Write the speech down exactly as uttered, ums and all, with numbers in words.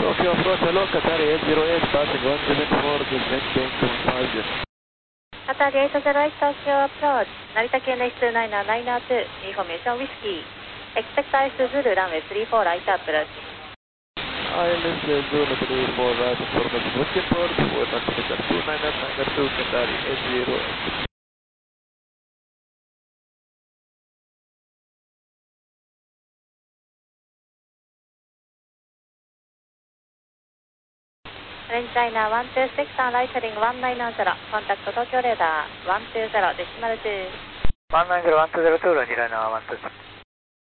Tokyo approach, hello, Qatar eight zero eight, passing one seven four, descending one thousand. Qatar eight zero eight, Tokyo approach, Narita Q N H two nine nine nine two, information whiskey. Expect I S Zulu, runway three four, right approach. I L S Zulu three four, right, information whiskey, port, one Narita two nine nine nine two, Qatar eight zero eight. French China one two six on right heading one nine zero, contact Tokyo radar one two zero decimal two. one nine zero one two zero two, Roger, one two zero.